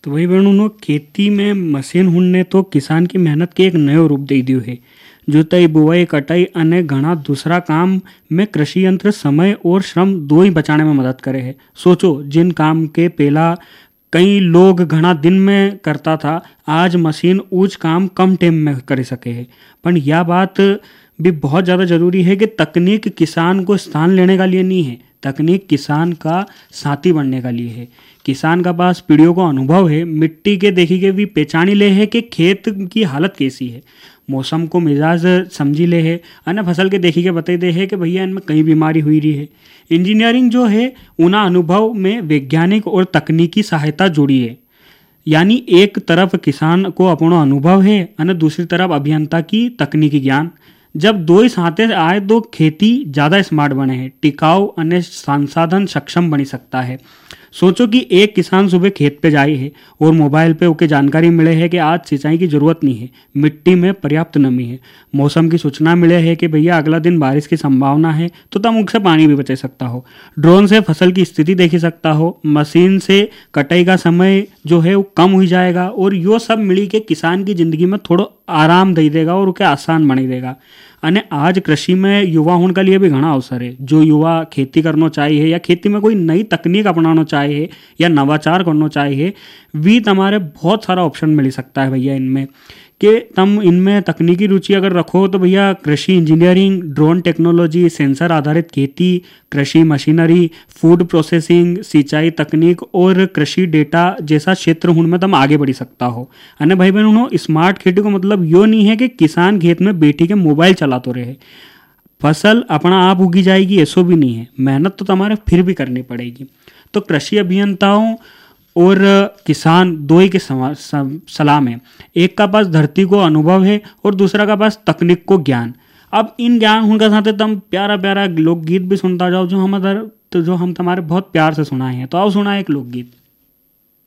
तो वही बहनों खेती में मशीन हुन तो किसान की मेहनत के एक नयो रूप दे दियो है। जुताई बुआई कटाई अने घना दूसरा काम में कृषि यंत्र समय और श्रम दो ही बचाने में मदद करे है। सोचो जिन काम के पहला कई लोग घना दिन में करता था, आज मशीन ऊंच काम कम टाइम में कर सके है। पर यह बात भी बहुत ज़्यादा जरूरी है कि तकनीक किसान को स्थान लेने का लिए नहीं है, तकनीक किसान का साथी बनने का लिए है। किसान का पास पीढ़ियों का अनुभव है, मिट्टी के देखी के भी पहचानी ले है कि खेत की हालत कैसी है, मौसम को मिजाज समझी ले है, अन्य फसल के देखी के बता दे है कि भैया इनमें कई बीमारी हुई रही है। इंजीनियरिंग जो है उना अनुभव में वैज्ञानिक और तकनीकी सहायता जुड़ी है। यानी एक तरफ किसान को अपना अनुभव है और दूसरी तरफ अभियंता की तकनीकी ज्ञान। जब दो ही साथे आए तो खेती ज़्यादा स्मार्ट बने है, टिकाऊ अन्य संसाधन सक्षम बनी सकता है। सोचो कि एक किसान सुबह खेत पे जाए है और मोबाइल पे ओके जानकारी मिले है कि आज सिंचाई की जरूरत नहीं है, मिट्टी में पर्याप्त नमी है, मौसम की सूचना मिले है कि भैया अगला दिन बारिश की संभावना है, तो तुम उससे पानी भी बचा सकता हो। ड्रोन से फसल की स्थिति देखी सकता हो, मशीन से कटाई का समय जो है वो कम हो जाएगा और यो सब मिली के किसान की जिंदगी में थोड़ा आराम दे देगा और उके आसान बनी देगा। अने आज कृषि में युवा होने के लिए भी घना अवसर है। जो युवा खेती करना चाहिए या खेती में कोई नई तकनीक अपनाना चाहिए या नवाचार करना चाहिए, भी तुम्हारे बहुत सारा ऑप्शन मिल सकता है भैया इनमें, कि तुम इनमें तकनीकी रुचि अगर रखो तो भैया कृषि इंजीनियरिंग, ड्रोन टेक्नोलॉजी, सेंसर आधारित खेती, कृषि मशीनरी, फूड प्रोसेसिंग, सिंचाई तकनीक और कृषि डेटा जैसा क्षेत्र उनमें तुम आगे बढ़ी सकता हो। अने भाई बहनों, स्मार्ट खेती को मतलब यो नहीं है कि किसान खेत में बैठी के मोबाइल चला तो रहे, फसल अपना आप उगी जाएगी ऐसो भी नहीं है, मेहनत तो तुम्हारे फिर भी करनी पड़ेगी। तो कृषि अभियंताओं और किसान दो ही के सलाम है, एक का पास धरती को अनुभव है और दूसरा का पास तकनीक को ज्ञान। अब इन ज्ञान उनके साथ तुम प्यारा प्यारा लोकगीत भी सुनता जाओ जो हम तुम्हारे बहुत प्यार से सुनाए हैं। तो आओ सुना एक लोकगीत।